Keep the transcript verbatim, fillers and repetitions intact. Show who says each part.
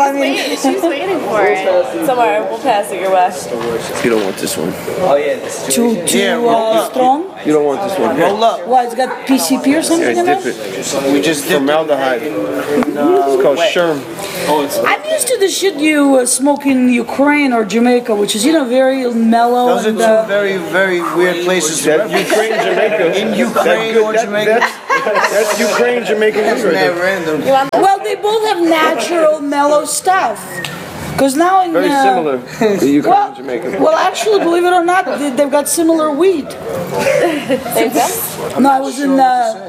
Speaker 1: I mean,
Speaker 2: She's waiting for it. Somewhere, we'll pass it your way.
Speaker 3: You don't want this one.
Speaker 4: Oh yeah, the situation.
Speaker 1: too, too uh, strong?
Speaker 3: You don't want this one.
Speaker 4: Roll up.
Speaker 1: Why, it's got P C P or something
Speaker 3: Yeah,
Speaker 1: in
Speaker 3: dip
Speaker 1: it?
Speaker 3: it.
Speaker 4: We just dipped
Speaker 3: Formaldehyde. It's called Sherm.
Speaker 1: I'm used to the shit you uh, smoke in Ukraine or Jamaica, which is, you know, very mellow.
Speaker 4: Those are
Speaker 1: and,
Speaker 4: two
Speaker 1: uh,
Speaker 4: very, very weird places to
Speaker 3: That's
Speaker 4: reference.
Speaker 3: Ukraine, Jamaica.
Speaker 4: In Ukraine
Speaker 3: That's
Speaker 4: or
Speaker 3: good.
Speaker 4: Jamaica.
Speaker 3: That's, that's Ukraine, Jamaica.
Speaker 4: That's
Speaker 3: right
Speaker 4: mad
Speaker 3: there.
Speaker 4: random.
Speaker 1: well, they both have natural mellow stuff. Because now in
Speaker 3: Very
Speaker 1: uh,
Speaker 3: similar to Ukraine
Speaker 1: well,
Speaker 3: and Jamaica.
Speaker 1: well, actually, believe it or not, they, they've got similar weed.
Speaker 2: Same thing?
Speaker 1: No, I was in. Uh,